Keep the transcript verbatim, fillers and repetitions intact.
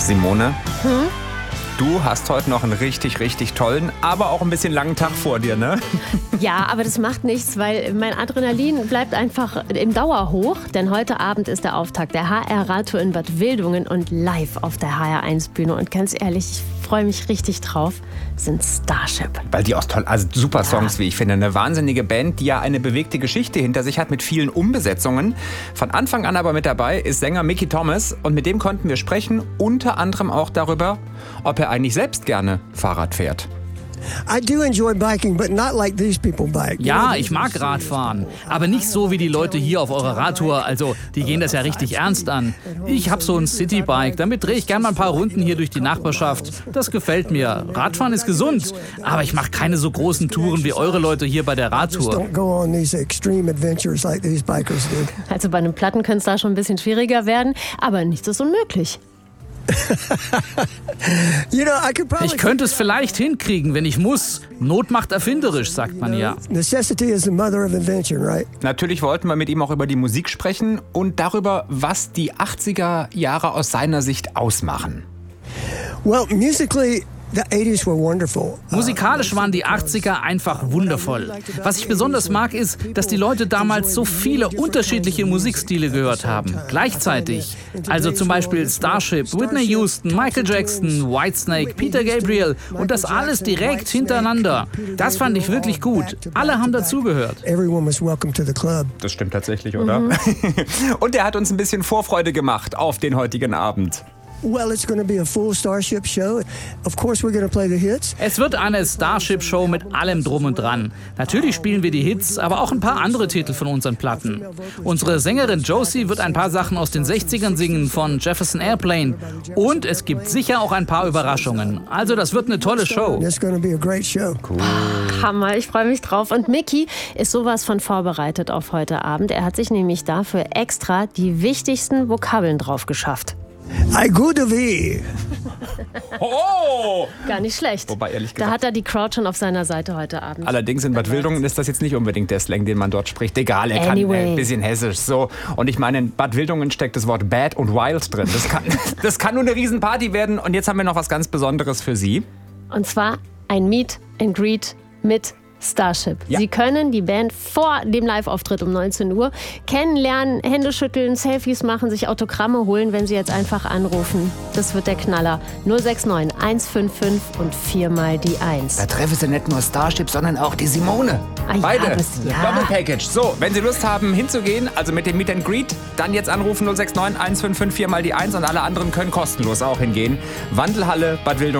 Simone, Hm? du hast heute noch einen richtig, richtig tollen, aber auch ein bisschen langen Tag vor dir, ne? Ja, aber das macht nichts, weil mein Adrenalin bleibt einfach im Dauerhoch. Denn heute Abend ist der Auftakt der H R-Radtour in Bad Wildungen und live auf der H R eins Bühne. Und ganz ehrlich, ich freue mich richtig drauf, sind Starship. Weil die auch toll, also super Songs, ja. Wie ich finde. Eine wahnsinnige Band, die ja eine bewegte Geschichte hinter sich hat mit vielen Umbesetzungen. Von Anfang an aber mit dabei ist Sänger Mickey Thomas. Und mit dem konnten wir sprechen, unter anderem auch darüber, ob er eigentlich selbst gerne Fahrrad fährt. Ja, ich mag Radfahren, aber nicht so wie die Leute hier auf eurer Radtour. Also, die gehen das ja richtig ernst an. Ich habe so ein Citybike, damit drehe ich gerne mal ein paar Runden hier durch die Nachbarschaft. Das gefällt mir. Radfahren ist gesund, aber ich mache keine so großen Touren wie eure Leute hier bei der Radtour. Also bei einem Platten könnte es da schon ein bisschen schwieriger werden, aber nichts ist unmöglich. Ich könnte es vielleicht hinkriegen, wenn ich muss. Not macht erfinderisch, sagt man ja. Natürlich wollten wir mit ihm auch über die Musik sprechen und darüber, was die achtziger Jahre aus seiner Sicht ausmachen. Well, musically The eighties were wonderful. Musikalisch waren die achtziger einfach wundervoll. Was ich besonders mag, ist, dass die Leute damals so viele unterschiedliche Musikstile gehört haben. Gleichzeitig. Also zum Beispiel Starship, Whitney Houston, Michael Jackson, Whitesnake, Peter Gabriel und das alles direkt hintereinander. Das fand ich wirklich gut. Alle haben dazugehört. Das stimmt tatsächlich, oder? Mhm. Und er hat uns ein bisschen Vorfreude gemacht auf den heutigen Abend. Well, it's going to be a full Starship show. Of course we're going to play the hits. Es wird eine Starship-Show mit allem drum und dran. Natürlich spielen wir die Hits, aber auch ein paar andere Titel von unseren Platten. Unsere Sängerin Josie wird ein paar Sachen aus den sechzigern singen von Jefferson Airplane. Und es gibt sicher auch ein paar Überraschungen. Also das wird eine tolle Show. It's going to be a great show. Cool. Hammer, ich freue mich drauf. Und Mickey ist sowas von vorbereitet auf heute Abend. Er hat sich nämlich dafür extra die wichtigsten Vokabeln drauf geschafft. I go to V. Oh! Gar nicht schlecht. Wobei, ehrlich gesagt, da hat er die Crowd schon auf seiner Seite heute Abend. Allerdings in Bad Wildungen ist das jetzt nicht unbedingt der Slang, den man dort spricht. Egal, er anyway. kann ein bisschen hessisch. So. Und ich meine, in Bad Wildungen steckt das Wort bad und wild drin. Das kann, das kann nur eine Riesenparty werden. Und jetzt haben wir noch was ganz Besonderes für Sie. Und zwar ein Meet and Greet mit Starship. Ja. Sie können die Band vor dem Live-Auftritt um neunzehn Uhr kennenlernen, Hände schütteln, Selfies machen, sich Autogramme holen, wenn Sie jetzt einfach anrufen. Das wird der Knaller. null sechs neun eins fünf fünf und viermal die eins. Da treffen Sie nicht nur Starship, sondern auch die Simone. Ah, ja, Beide. Ja. Doppelpackage. So, wenn Sie Lust haben hinzugehen, also mit dem Meet and Greet, dann jetzt anrufen null sechs neun eins fünf fünf viermal die eins und alle anderen können kostenlos auch hingehen. Wandelhalle, Bad Wildungen.